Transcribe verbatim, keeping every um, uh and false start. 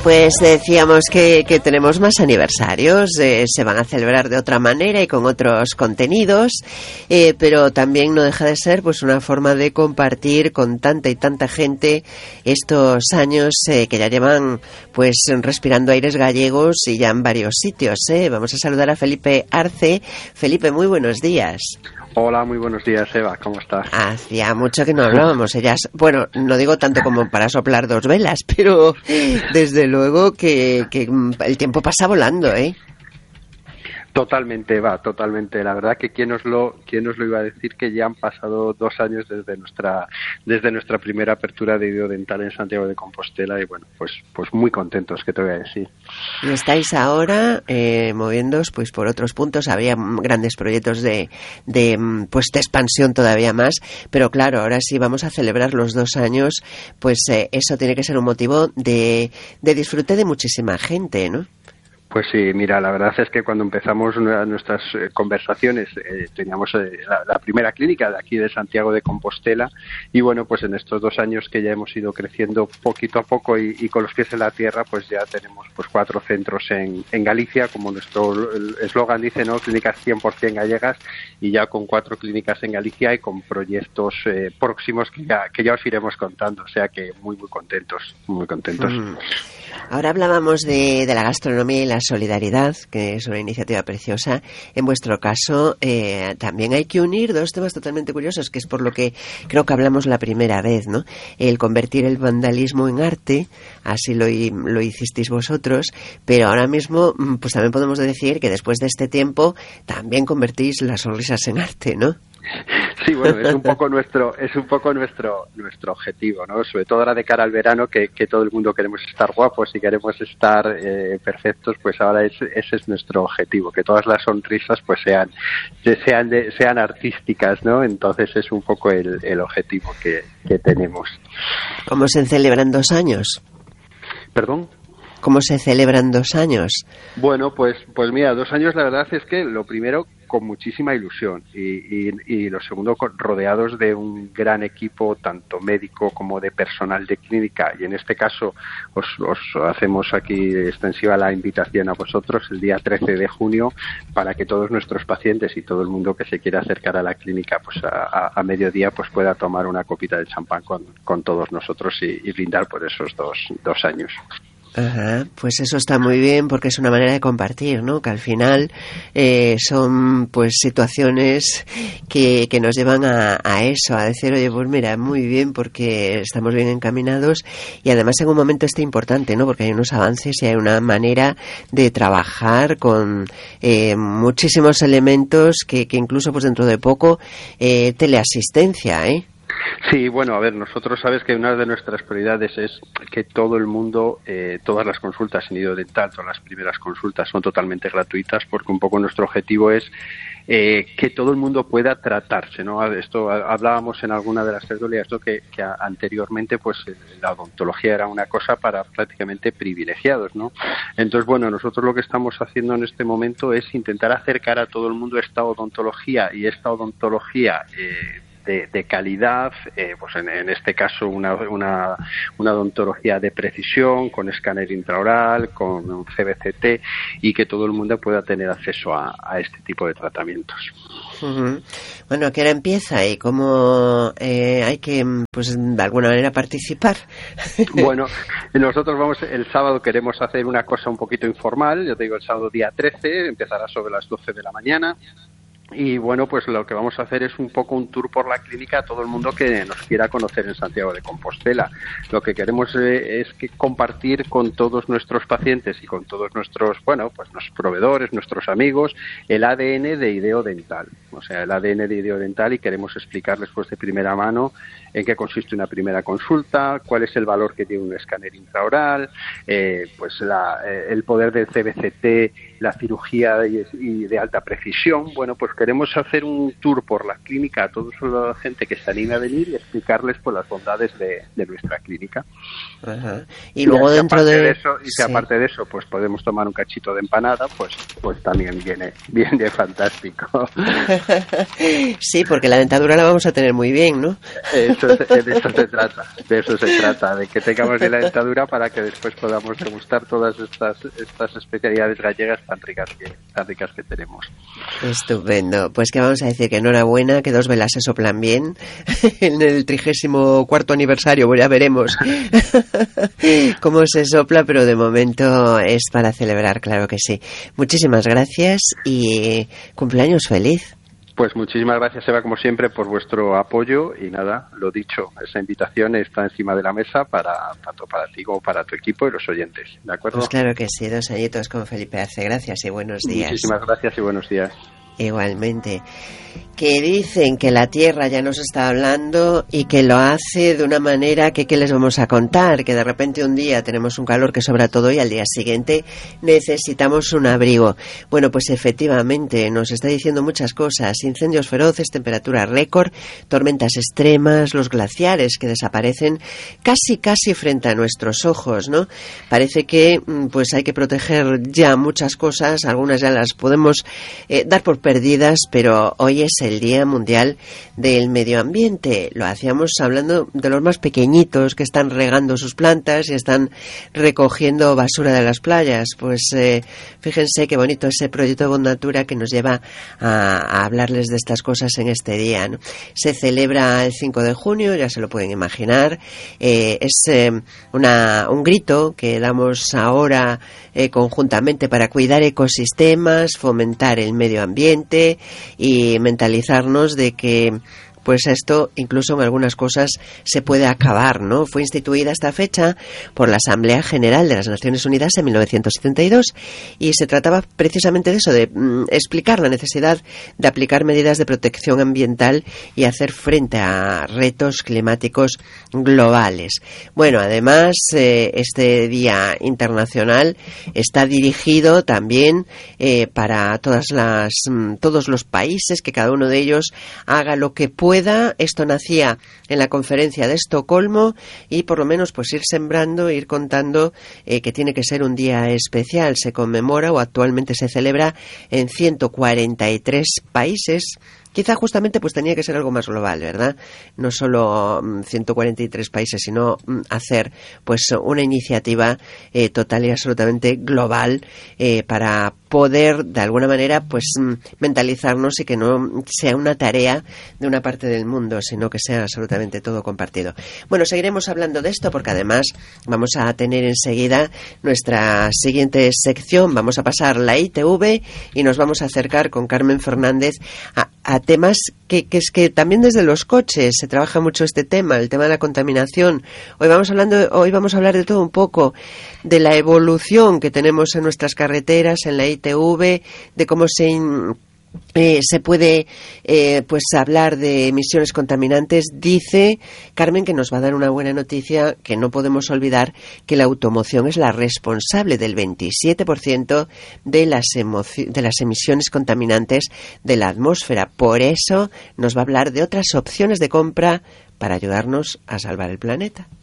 Pues decíamos que, que tenemos más aniversarios, eh, se van a celebrar de otra manera y con otros contenidos, eh, pero también no deja de ser pues una forma de compartir con tanta y tanta gente estos años eh, que ya llevan pues respirando aires gallegos y ya en varios sitios. Eh. Vamos a saludar a Felipe Arce. Felipe, muy buenos días. Hola, muy buenos días, Eva, ¿cómo estás? Hacía mucho que no hablábamos, ellas, bueno, no digo tanto como para soplar dos velas, pero desde luego que, que el tiempo pasa volando, ¿eh? Totalmente, Eva, totalmente. La verdad que quién nos lo, quién nos lo iba a decir, que ya han pasado dos años desde nuestra, desde nuestra primera apertura de Ideodental en Santiago de Compostela y bueno, pues, pues muy contentos, ¿qué te voy a decir? Y estáis ahora eh, moviéndoos pues por otros puntos, había grandes proyectos de, de pues de expansión todavía más, pero claro, ahora sí vamos a celebrar los dos años, pues eh, eso tiene que ser un motivo de, de disfrute de muchísima gente, ¿no? Pues sí, mira, la verdad es que cuando empezamos nuestras conversaciones eh, teníamos eh, la, la primera clínica de aquí de Santiago de Compostela y bueno, pues en estos dos años que ya hemos ido creciendo poquito a poco y, y con los pies en la tierra, pues ya tenemos pues cuatro centros en, en Galicia, como nuestro eslogan dice, ¿no? Clínicas cien por ciento gallegas y ya con cuatro clínicas en Galicia y con proyectos eh, próximos que ya, que ya os iremos contando, o sea que muy muy contentos, muy contentos. Mm. Ahora hablábamos de, de la gastronomía y la solidaridad, que es una iniciativa preciosa. En vuestro caso, eh, también hay que unir dos temas totalmente curiosos, que es por lo que creo que hablamos la primera vez, ¿no? El convertir el vandalismo en arte, así lo, lo hicisteis vosotros, pero ahora mismo, pues también podemos decir que después de este tiempo, también convertís las sonrisas en arte, ¿no? Sí, bueno, es un poco nuestro, es un poco nuestro, nuestro objetivo, ¿no? Sobre todo ahora de cara al verano, que, que todo el mundo queremos estar guapos y queremos estar eh, perfectos, pues ahora es, ese es nuestro objetivo, que todas las sonrisas pues sean, sean, de, sean artísticas, ¿no? Entonces es un poco el, el objetivo que, que tenemos. ¿Cómo se celebran dos años? ¿Perdón? ¿Cómo se celebran dos años? Bueno, pues, pues mira, dos años la verdad es que lo primero con muchísima ilusión y, y, y lo segundo con, rodeados de un gran equipo tanto médico como de personal de clínica y en este caso os, os hacemos aquí extensiva la invitación a vosotros el día trece de junio para que todos nuestros pacientes y todo el mundo que se quiera acercar a la clínica pues a, a, a mediodía pues pueda tomar una copita de champán con, con todos nosotros y, y brindar por esos dos, dos años. Ajá, pues eso está muy bien porque es una manera de compartir, ¿no? Que al final eh, son pues situaciones que, que nos llevan a, a eso, a decir, oye, pues mira, muy bien porque estamos bien encaminados y además en un momento este importante, ¿no? Porque hay unos avances y hay una manera de trabajar con eh, muchísimos elementos que, que incluso pues dentro de poco eh, teleasistencia, ¿eh? Sí, bueno, a ver, nosotros sabes que una de nuestras prioridades es que todo el mundo, eh, todas las consultas en Ideodental, todas las primeras consultas son totalmente gratuitas porque un poco nuestro objetivo es eh, que todo el mundo pueda tratarse, ¿no? Esto hablábamos en alguna de las tertulias, ¿no? que, que anteriormente pues la odontología era una cosa para prácticamente privilegiados, ¿no? Entonces, bueno, nosotros lo que estamos haciendo en este momento es intentar acercar a todo el mundo esta odontología y esta odontología eh, De, de calidad, eh, pues en, en este caso una, una, una odontología de precisión, con escáner intraoral, con un C B C T y que todo el mundo pueda tener acceso a, a este tipo de tratamientos. Uh-huh. Bueno, ¿a qué hora empieza y cómo eh, hay que, pues de alguna manera participar? Bueno, nosotros vamos, el sábado queremos hacer una cosa un poquito informal, yo te digo el sábado día trece, empezará sobre las doce de la mañana. Y bueno, pues lo que vamos a hacer es un poco un tour por la clínica a todo el mundo que nos quiera conocer en Santiago de Compostela. Lo que queremos eh, es que compartir con todos nuestros pacientes y con todos nuestros, bueno, pues nuestros proveedores, nuestros amigos, el A D N de Ideodental. O sea, el A D N de Ideodental y queremos explicarles pues de primera mano en qué consiste una primera consulta, cuál es el valor que tiene un escáner intraoral, eh, pues la, eh, el poder del C B C T, la cirugía y, y de alta precisión. Bueno, pues queremos hacer un tour por la clínica a toda la gente que se anime a venir y explicarles pues las bondades de, de nuestra clínica. Ajá. Y luego y dentro de... de eso, y sí. que aparte de eso pues podemos tomar un cachito de empanada, pues pues también viene viene fantástico. Sí, porque la dentadura la vamos a tener muy bien, ¿no? Eso, de eso se trata, de eso se trata, de que tengamos bien la dentadura para que después podamos degustar todas estas estas especialidades gallegas tan ricas que tan ricas que tenemos. Estupendo. Pues que vamos a decir que enhorabuena, que dos velas se soplan bien en el trigésimo cuarto aniversario, pues ya veremos cómo se sopla, pero de momento es para celebrar, claro que sí. Muchísimas gracias y cumpleaños feliz. Pues muchísimas gracias, Eva, como siempre, por vuestro apoyo y nada, lo dicho, esa invitación está encima de la mesa para tanto para ti como para tu equipo y los oyentes, ¿de acuerdo? Pues claro que sí, dos añitos con Felipe Arce. Gracias y buenos días. Muchísimas gracias y buenos días. Igualmente. Que dicen que la Tierra ya nos está hablando y que lo hace de una manera que ¿qué les vamos a contar? Que de repente un día tenemos un calor que sobra todo y al día siguiente necesitamos un abrigo. Bueno, pues efectivamente nos está diciendo muchas cosas. Incendios feroces, temperatura récord, tormentas extremas, los glaciares que desaparecen casi casi frente a nuestros ojos, ¿no? Parece que pues hay que proteger ya muchas cosas, algunas ya las podemos eh, dar por perdidas, pero hoy es el Día Mundial del Medio Ambiente. Lo hacíamos hablando de los más pequeñitos que están regando sus plantas y están recogiendo basura de las playas. Pues eh, fíjense qué bonito ese proyecto de Bonnatura que nos lleva a, a hablarles de estas cosas en este día, ¿no? Se celebra el cinco de junio, ya se lo pueden imaginar. Eh, es eh, una, un grito que damos ahora eh, conjuntamente para cuidar ecosistemas, fomentar el medio ambiente y mentalizarnos de que pues esto incluso en algunas cosas se puede acabar, ¿no? Fue instituida esta fecha por la Asamblea General de las Naciones Unidas en mil novecientos setenta y dos y se trataba precisamente de eso, de mm, explicar la necesidad de aplicar medidas de protección ambiental y hacer frente a retos climáticos globales. Bueno, además eh, este Día Internacional está dirigido también eh, para todas las mm, todos los países, que cada uno de ellos haga lo que pueda. Esto nacía en la conferencia de Estocolmo y por lo menos pues ir sembrando, ir contando eh, que tiene que ser un día especial. Se conmemora o actualmente se celebra en ciento cuarenta y tres países. Quizá justamente pues tenía que ser algo más global, ¿verdad? No solo um, ciento cuarenta y tres países, sino um, hacer pues una iniciativa eh, total y absolutamente global eh, para poder de alguna manera pues um, mentalizarnos y que no sea una tarea de una parte del mundo, sino que sea absolutamente todo compartido. Bueno, seguiremos hablando de esto porque además vamos a tener enseguida nuestra siguiente sección. Vamos a pasar la I T V y nos vamos a acercar con Carmen Fernández a, a temas que, que es que también desde los coches se trabaja mucho este tema, el tema de la contaminación. Hoy vamos hablando, hoy vamos a hablar de todo un poco, de la evolución que tenemos en nuestras carreteras, en la I T V, de cómo se in, Eh, se puede eh, pues hablar de emisiones contaminantes. Dice Carmen que nos va a dar una buena noticia, que no podemos olvidar que la automoción es la responsable del veintisiete por ciento de las, emoci- de las emisiones contaminantes de la atmósfera. Por eso nos va a hablar de otras opciones de compra para ayudarnos a salvar el planeta.